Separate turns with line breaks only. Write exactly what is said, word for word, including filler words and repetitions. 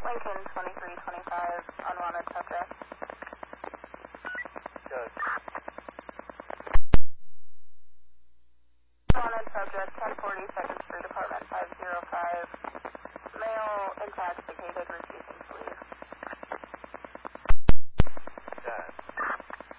Lincoln twenty-three twenty-five, unwanted subject.
Good.
Unwanted subject, ten forty second Street, apartment five oh five. Male, intoxicated, refusing